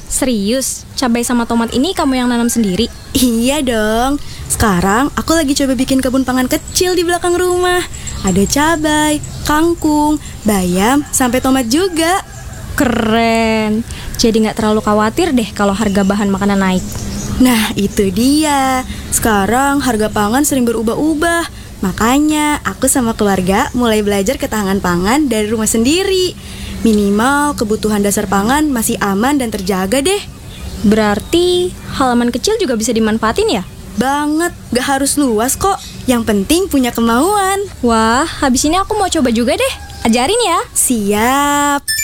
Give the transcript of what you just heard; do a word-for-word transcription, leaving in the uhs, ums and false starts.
Serius? Cabai sama tomat ini kamu yang nanam sendiri? Iya dong. Sekarang aku lagi coba bikin kebun pangan kecil di belakang rumah. Ada cabai, kangkung, bayam, sampai tomat juga. Keren. Jadi nggak terlalu khawatir deh kalau harga bahan makanan naik. Nah itu dia. Sekarang harga pangan sering berubah-ubah. Makanya aku sama keluarga mulai belajar ketahanan pangan dari rumah sendiri. Minimal kebutuhan dasar pangan masih aman dan terjaga deh. Berarti halaman kecil juga bisa dimanfaatin ya? Banget, gak harus luas kok. Yang penting punya kemauan. Wah, habis ini aku mau coba juga deh. Ajarin ya. Siap.